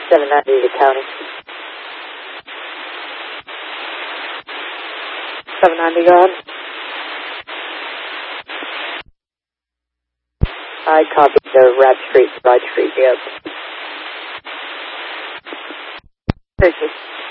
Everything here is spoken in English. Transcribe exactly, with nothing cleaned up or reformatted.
seven ninety to county. seven ninety, go ahead. I copied the Rad Street, Ride Street, yep. Thank you.